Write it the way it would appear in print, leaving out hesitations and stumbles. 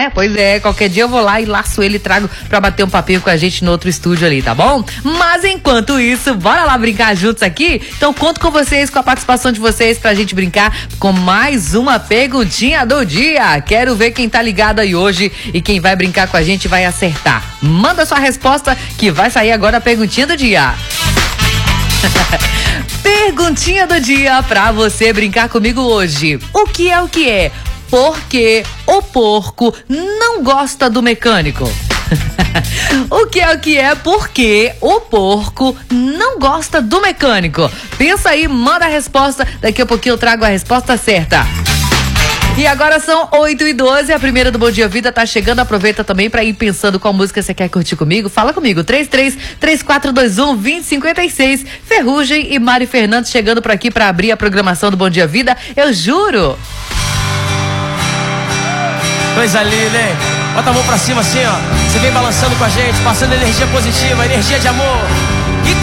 né? Pois é, qualquer dia eu vou lá e laço ele e trago pra bater um papinho com a gente no outro estúdio ali, tá bom? Mas enquanto isso, bora lá brincar juntos aqui? Então conto com vocês, com a participação de vocês pra gente brincar com mais uma perguntinha do dia. Quero ver quem tá ligado aí hoje e quem vai brincar com a gente vai acertar. Manda sua resposta que vai sair agora a perguntinha do dia. Perguntinha do dia pra você brincar comigo hoje. O que é? Por que o porco não gosta do mecânico? O que é? Porque o porco não gosta do mecânico. Pensa aí, manda a resposta. Daqui a pouquinho eu trago a resposta certa. E agora são 8h12, a primeira do Bom Dia Vida tá chegando. Aproveita também pra ir pensando qual música você quer curtir comigo. Fala comigo, 33-3421-2056. Ferrugem e Mari Fernandes chegando por aqui pra abrir a programação do Bom Dia Vida. Eu juro! Coisa linda, hein? Bota a mão pra cima assim, ó. Você vem balançando com a gente, passando energia positiva, energia de amor. E